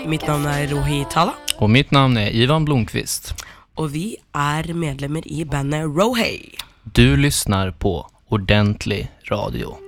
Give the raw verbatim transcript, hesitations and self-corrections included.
Mitt navn er Rohi Tala. Og mitt navn er Ivan Blomqvist. Og vi er medlemmer i bandet Rohei. Du lyssnar på Ordentlig Radio.